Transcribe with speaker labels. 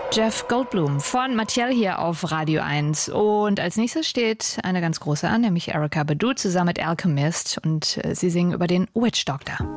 Speaker 1: Jeff Goldblum von Mattel hier auf Radio 1. Und als nächstes steht eine ganz große an, nämlich Erykah Badu zusammen mit Alchemist. Und sie singen über den Witch Doctor.